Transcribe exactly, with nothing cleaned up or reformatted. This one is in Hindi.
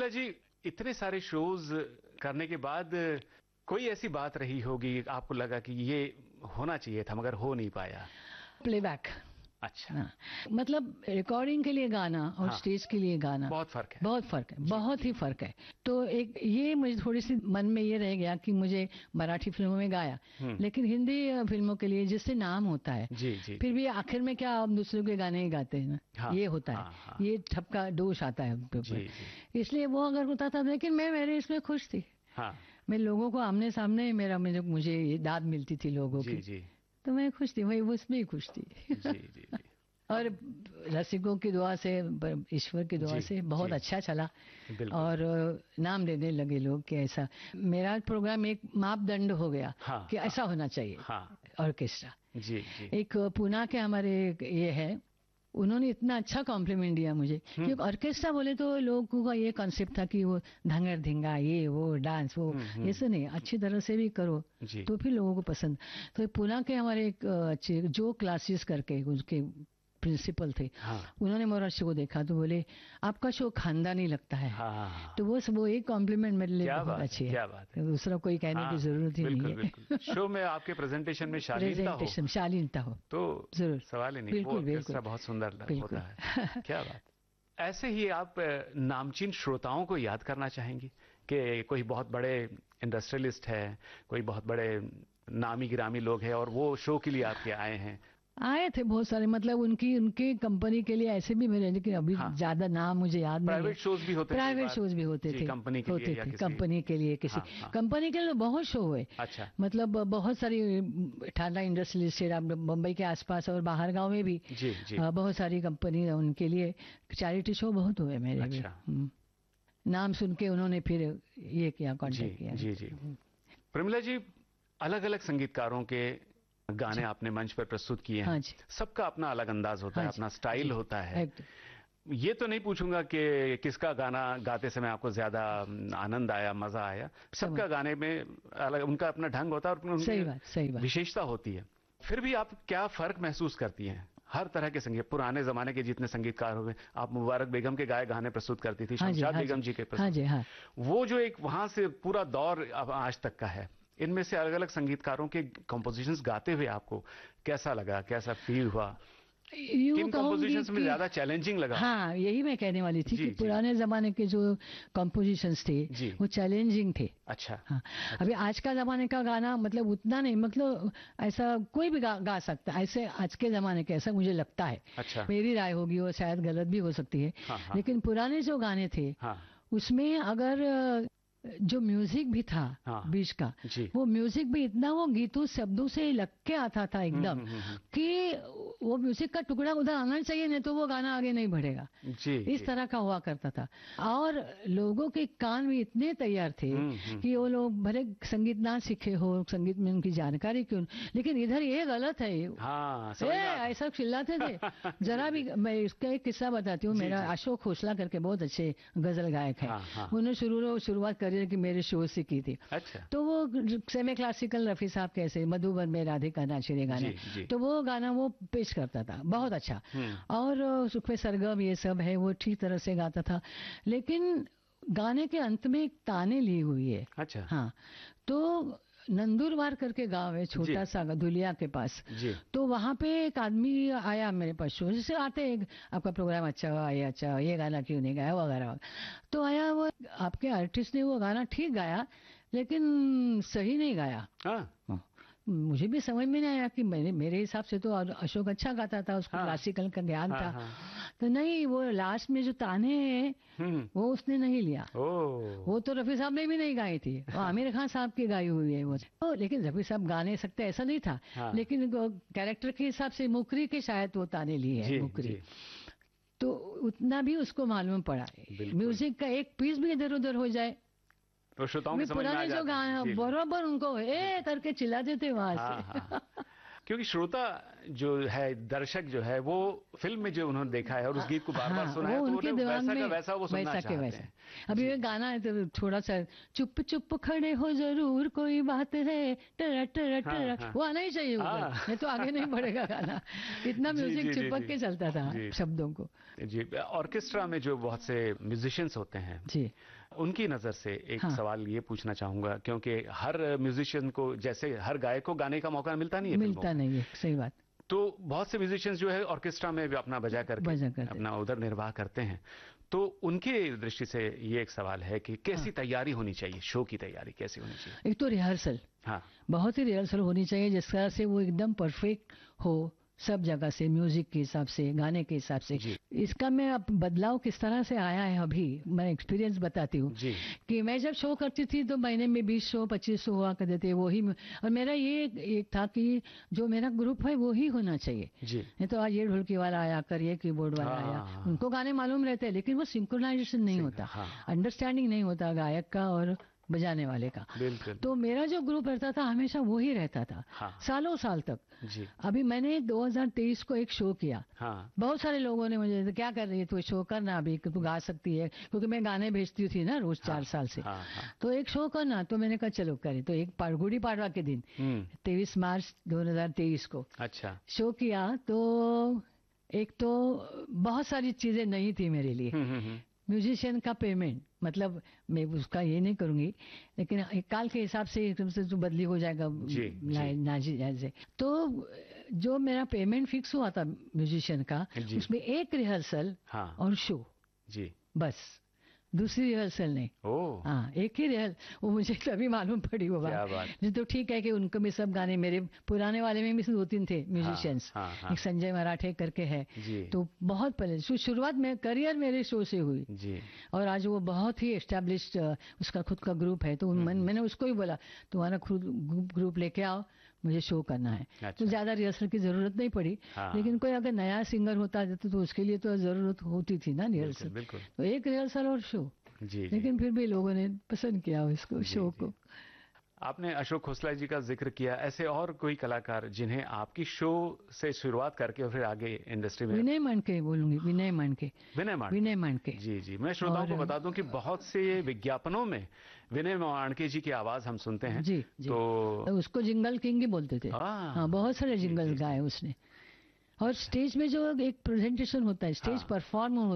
प्रमिला जी, इतने सारे शोज करने के बाद कोई ऐसी बात रही होगी आपको लगा कि ये होना चाहिए था मगर हो नहीं पाया? प्लेबैक। अच्छा। हाँ, मतलब रिकॉर्डिंग के लिए गाना और हाँ, स्टेज के लिए गाना बहुत फर्क है। बहुत फर्क है, बहुत ही फर्क है। तो एक ये मुझे थोड़ी सी मन में ये रह गया कि मुझे मराठी फिल्मों में गाया, लेकिन हिंदी फिल्मों के लिए जिससे नाम होता है, जी, जी, फिर भी आखिर में क्या आप दूसरों के गाने ही गाते हैं ना। हाँ, ये होता है। हाँ, हाँ, ये ठपका दोष आता है उनके ऊपर, इसलिए वो अगर होता था, लेकिन मैं मेरे इसमें खुश थी। हाँ, मैं लोगों को आमने सामने मेरा मुझे मुझे दाद मिलती थी लोगों जी, की जी। तो मैं खुश थी, वही उसमें ही खुश थी। जी, जी, जी। और रसिकों की दुआ से, ईश्वर की दुआ से बहुत अच्छा चला और नाम देने लगे लोग कि ऐसा मेरा प्रोग्राम एक मापदंड हो गया। हाँ, कि ऐसा हाँ, होना चाहिए। हाँ, ऑर्केस्ट्रा। जी, जी। एक पुणे के हमारे ये है, उन्होंने इतना अच्छा कॉम्प्लीमेंट दिया मुझे, क्योंकि ऑर्केस्ट्रा बोले तो लोगों का ये कॉन्सेप्ट था कि वो धंगर धिंगा, ये वो डांस वो, ऐसे नहीं, अच्छी तरह से भी करो तो फिर लोगों को पसंद। तो पुणे के हमारे एक अच्छे जो क्लासेस करके उसके प्रिंसिपल थे। हाँ, उन्होंने मोहर्रम को देखा तो बोले आपका शो खानदानी लगता है। हाँ, तो वो वो एक कॉम्प्लीमेंट मेरे लिए बहुत अच्छी है। क्या बात है, दूसरा कोई कहने हाँ, की जरूरत ही बिल्कुल, नहीं है। शो में आपके प्रेजेंटेशन में शालीनता हो, शालीनता हो तो जरूर, सवाल ही नहीं। बिल्कुल, बिल्कुल, बहुत सुंदर होता है। क्या बात। ऐसे ही आप नामचीन श्रोताओं को याद करना चाहेंगी कि कोई बहुत बड़े इंडस्ट्रियलिस्ट है, कोई बहुत बड़े नामी गिरामी लोग हैं और वो शो के लिए आपके आए हैं? आए थे बहुत सारे, मतलब उनकी उनकी कंपनी के लिए ऐसे भी मेरे, लेकिन अभी हाँ, ज्यादा नाम मुझे याद नहीं है। प्राइवेट शोज भी होते थे, प्राइवेट शोज भी होते थे, कंपनी के होते लिए थे, कंपनी के लिए किसी हाँ, हाँ, कंपनी के लिए बहुत शो हुए। अच्छा। मतलब बहुत सारी ठाडा इंडस्ट्रियलिस्ट, मुंबई के आसपास और बाहर गांव में भी जी, जी। बहुत सारी कंपनी, उनके लिए चैरिटी शो बहुत हुए मेरे। अच्छा। भी नाम सुन के उन्होंने फिर ये किया, कॉन्टेक्ट किया। जी, जी। प्रमिला जी, अलग अलग संगीतकारों के गाने आपने मंच पर प्रस्तुत किए हैं। हाँ, सबका अपना अलग अंदाज होता हाँ, है, अपना स्टाइल होता है। ये तो नहीं पूछूंगा कि किसका गाना गाते समय आपको ज्यादा आनंद आया, मजा आया। सबका गाने में अलग उनका अपना ढंग होता है और सही बात, सही बात, विशेषता होती है। फिर भी आप क्या फर्क महसूस करती हैं? हर तरह के संगीत, पुराने जमाने के जितने संगीतकार हुए, आप मुबारक बेगम के गाए गाने प्रस्तुत करती थी, शमशाद बेगम जी के प्रस्तुत, वो जो एक वहां से पूरा दौर आज तक का है, इनमें से अलग अलग संगीतकारों के कंपोजिशंस गाते हुए आपको कैसा लगा, कैसा फील हुआ? किन कंपोजिशंस में ज्यादा चैलेंजिंग लगा? हाँ, यही मैं कहने वाली थी कि पुराने जमाने के जो कंपोजिशंस थे वो चैलेंजिंग थे। अच्छा। हाँ, अच्छा। अभी आज का जमाने का गाना मतलब उतना नहीं, मतलब ऐसा कोई भी गा, गा सकता है ऐसे आज के जमाने के, ऐसा मुझे लगता है। अच्छा। मेरी राय होगी, वो शायद गलत भी हो सकती है। हाँ, हाँ, लेकिन पुराने जो गाने थे हाँ, उसमें अगर जो म्यूजिक भी था हाँ, बीच का, वो म्यूजिक भी इतना वो गीतों शब्दों से लग के आता था एकदम कि वो म्यूजिक का टुकड़ा उधर आना चाहिए, नहीं तो वो गाना आगे नहीं बढ़ेगा। जी, इस जी. तरह का हुआ करता था। और लोगों के कान भी इतने तैयार थे कि वो लोग भले संगीत ना सीखे हो, संगीत में उनकी जानकारी क्यों, लेकिन इधर ये गलत है। हाँ, ऐसा चिल्लाते थे। जरा भी, मैं इसका एक किस्सा बताती हूँ। मेरा अशोक खोसला करके बहुत अच्छे गजल गायक है, उन्होंने शुरू शुरुआत करी कि मेरे शो से की थी। अच्छा। तो वो सेमी क्लासिकल रफी साहब कैसे मधुबन में राधिका नाचिरे गाना, जी, जी। तो वो गाना वो पेश करता था, बहुत अच्छा। और उसमें सरगम ये सब है, वो ठीक तरह से गाता था, लेकिन गाने के अंत में एक ताने ली हुई है। अच्छा। हाँ, तो नंदुरबार करके गांव है, छोटा सा धुलिया के पास। तो वहां पे एक आदमी आया मेरे पास, शो जैसे आते हैं, आपका प्रोग्राम अच्छा हुआ, ये अच्छा, ये गाना क्यों नहीं गाया वगैरह। तो आया वो, आपके आर्टिस्ट ने वो गाना ठीक गाया लेकिन सही नहीं गाया। हाँ। मुझे भी समझ में नहीं आया कि मेरे मेरे हिसाब से तो अशोक अच्छा गाता था, उसको हाँ, क्लासिकल का ज्ञान हाँ, था। हाँ, तो नहीं, वो लास्ट में जो ताने हैं वो उसने नहीं लिया। वो तो रफी साहब ने भी नहीं गाई थी, वो आमिर खान साहब की गाई हुई है वो। तो लेकिन रफी साहब गा नहीं सकते ऐसा नहीं था। हाँ, लेकिन कैरेक्टर के हिसाब से मुकरी के शायद वो ताने लिए है, मुकरी। तो उतना भी उसको मालूम पड़ा, म्यूजिक का एक पीस भी इधर उधर हो जाए तो श्रोताओं में समझ में आ पुराने जो गाना बराबर उनको ए करके चिल्लाते थे वहां हाँ, से। हाँ। क्योंकि श्रोता जो है दर्शक जो है वो फिल्म में जो उन्होंने देखा है और उस गीत को बार बार हाँ, सुना है, तो उनके दिमाग वैसा में का वैसा वो सुनना वैसा के चाहते वैसा। हैं। अभी ये गाना है तो थोड़ा सा चुप चुप खड़े हो जरूर कोई बात है टरा टरा टरा, हाँ, वो आना ही चाहिए ऊपर, नहीं तो आगे नहीं बढ़ेगा गाना। इतना म्यूजिक चिपक के चलता था शब्दों को। जी, ऑर्केस्ट्रा में जो बहुत से म्यूजिशियंस होते हैं जी, उनकी नजर से एक हाँ। सवाल ये पूछना चाहूंगा, क्योंकि हर म्यूजिशियन को जैसे हर गायक को गाने का मौका मिलता नहीं है, मिलता नहीं है, सही बात। तो बहुत से म्यूजिशियंस जो है ऑर्केस्ट्रा में भी अपना बजा करके बजा करते अपना उधर निर्वाह करते हैं, तो उनके दृष्टि से ये एक सवाल है कि कैसी हाँ। तैयारी होनी चाहिए, शो की तैयारी कैसी होनी चाहिए? एक तो रिहर्सल, हाँ, बहुत ही रिहर्सल होनी चाहिए जिस तरह से वो एकदम परफेक्ट हो सब जगह से, म्यूजिक के हिसाब से, गाने के हिसाब से। इसका मैं अब बदलाव किस तरह से आया है अभी मैं एक्सपीरियंस बताती हूँ कि मैं जब शो करती थी तो महीने में बीस शो पच्चीस शो हुआ करते थे वही, और मेरा ये एक था कि जो मेरा ग्रुप है वो ही होना चाहिए। नहीं तो आज ये ढोलकी वाला आया कर, ये कीबोर्ड वाला आया, उनको गाने मालूम रहते हैं लेकिन वो सिंक्रोनाइजेशन नहीं होता, अंडरस्टैंडिंग नहीं होता गायक का और बजाने वाले का। तो मेरा जो ग्रुप रहता था हमेशा वो ही रहता था, हाँ। सालों साल तक। जी। अभी मैंने दो हज़ार तेईस को एक शो किया, हाँ। बहुत सारे लोगों ने मुझे तो क्या कर रही है तू, शो करना अभी, तू गा सकती है, क्योंकि मैं गाने भेजती थी ना रोज, हाँ। चार साल से, हाँ, हाँ। तो एक शो करना, तो मैंने कहा चलो करें। तो एक गुड़ी पाड़वा के दिन तेईस मार्च दो हजार तेईस को अच्छा शो किया। तो एक तो बहुत सारी चीजें नहीं थी मेरे लिए। म्यूजिशियन का पेमेंट, मतलब मैं उसका ये नहीं करूंगी, लेकिन काल के हिसाब से एकदम से तो बदली हो जाएगा नाजी। तो जो मेरा पेमेंट फिक्स हुआ था म्यूजिशियन का, उसमें एक रिहर्सल, हाँ। और शो, जी, बस, दूसरी रिहर्सल नहीं। ओह, हाँ, एक ही रिहर्सल। वो मुझे तभी मालूम पड़ी वो बात। तो ठीक है कि उनको भी सब गाने, मेरे पुराने वाले में भी दो तीन थे म्यूजिशियंस, हाँ, हाँ, हाँ। एक संजय मराठे करके है, तो बहुत पहले शुरुआत में करियर मेरे शो से हुई जी। और आज वो बहुत ही एस्टेब्लिश्ड उसका खुद का ग्रुप है। तो मैं, मैंने उसको ही बोला तुम्हारा खुद ग्रुप लेके आओ, मुझे शो करना है। अच्छा। तो ज्यादा रिहर्सल की जरूरत नहीं पड़ी, हाँ। लेकिन कोई अगर नया सिंगर होता तो, तो उसके लिए तो जरूरत होती थी ना रिहर्सल। तो एक रिहर्सल और शो, जी, लेकिन जी। फिर भी लोगों ने पसंद किया उसको, शो को। आपने अशोक खोसला जी का जिक्र किया, ऐसे और कोई कलाकार जिन्हें आपकी शो से शुरुआत करके और फिर आगे इंडस्ट्री में? विनय मानके बोलूंगी, विनय मानके। विनय मानके, विनय मानके, जी जी। मैं श्रोताओं को बता दूं कि बहुत से विज्ञापनों में विनय मानके जी की आवाज हम सुनते हैं, जी, जी। तो, तो उसको जिंगल किंग ही बोलते थे, हाँ, बहुत सारे जिंगल गाए उसने। और स्टेज में जो एक प्रेजेंटेशन होता है, स्टेज परफॉर्म